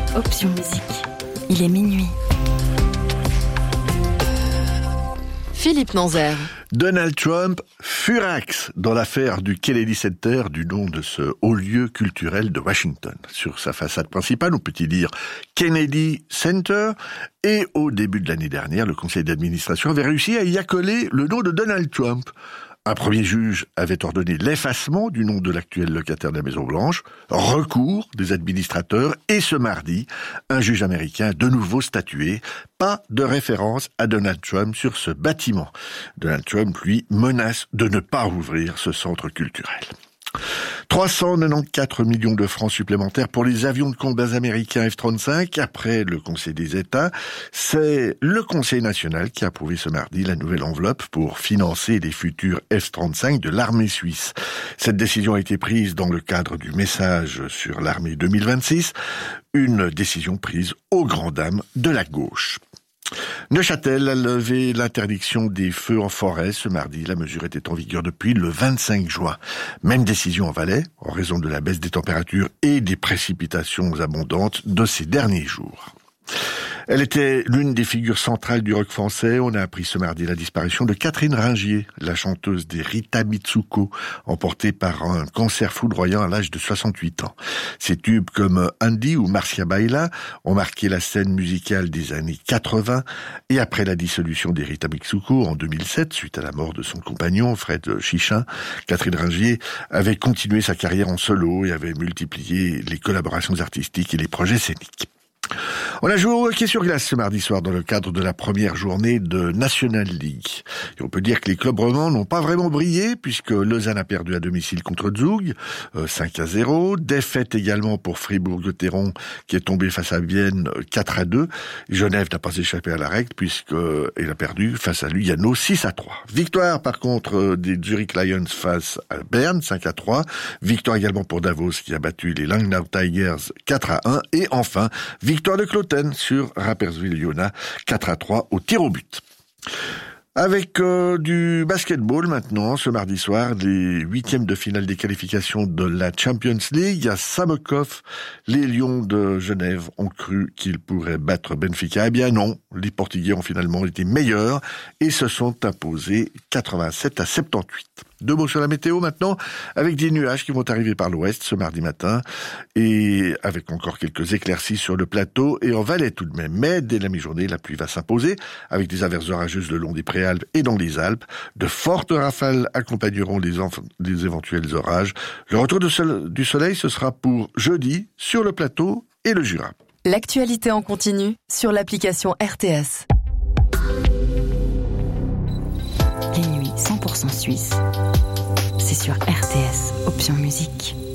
Option Musique. Il est minuit. Philippe Nanzer. Donald Trump furax dans l'affaire du Kennedy Center, du nom de ce haut lieu culturel de Washington. Sur sa façade principale, on peut y lire Kennedy Center. Et au début de l'année dernière, le conseil d'administration avait réussi à y accoler le nom de Donald Trump. Un premier juge avait ordonné l'effacement du nom de l'actuel locataire de la Maison-Blanche, recours des administrateurs, et ce mardi, un juge américain a de nouveau statué. Pas de référence à Donald Trump sur ce bâtiment. Donald Trump, lui, menace de ne pas rouvrir ce centre culturel. 394 millions de francs supplémentaires pour les avions de combat américains F-35 après le Conseil des États. C'est le Conseil national qui a approuvé ce mardi la nouvelle enveloppe pour financer les futurs F-35 de l'armée suisse. Cette décision a été prise dans le cadre du message sur l'armée 2026, une décision prise aux grandes dames de la gauche. Neuchâtel a levé l'interdiction des feux en forêt ce mardi. La mesure était en vigueur depuis le 25 juin. Même décision en Valais, en raison de la baisse des températures et des précipitations abondantes de ces derniers jours. Elle était l'une des figures centrales du rock français. On a appris ce mardi la disparition de Catherine Ringier, la chanteuse des Rita Mitsuko, emportée par un cancer foudroyant à l'âge de 68 ans. Ses tubes comme Andy ou Marcia Baila ont marqué la scène musicale des années 80, et après la dissolution des Rita Mitsuko en 2007, suite à la mort de son compagnon Fred Chichin, Catherine Ringier avait continué sa carrière en solo et avait multiplié les collaborations artistiques et les projets scéniques. On a joué au hockey sur glace ce mardi soir dans le cadre de la première journée de National League. Et on peut dire que les clubs romans n'ont pas vraiment brillé puisque Lausanne a perdu à domicile contre Zug, 5-0. Défaite également pour Fribourg-Gotteron qui est tombé face à Vienne 4-2. Genève n'a pas échappé à la règle puisqu'elle a perdu face à Lugano 6-3. Victoire par contre des Zurich Lions face à Berne 5-3. Victoire également pour Davos qui a battu les Langnau Tigers 4-1. Et enfin, victoire de Cloten sur Rapperswil-Jona 4-3 au tir au but. Avec du basketball maintenant, ce mardi soir, les huitièmes de finale des qualifications de la Champions League. À Samokov, les Lions de Genève ont cru qu'ils pourraient battre Benfica. Eh bien non, les Portugais ont finalement été meilleurs et se sont imposés 87-78. Deux mots sur la météo maintenant, avec des nuages qui vont arriver par l'ouest ce mardi matin, et avec encore quelques éclaircies sur le plateau et en Valais tout de même. Mais dès la mi-journée, la pluie va s'imposer, avec des averses orageuses le long des Préalpes et dans les Alpes. De fortes rafales accompagneront les éventuels orages. Le retour du soleil, ce sera pour jeudi sur le plateau et le Jura. L'actualité en continu sur l'application RTS. Les nuits 100% suisses. C'est sur RTS, Option Musique.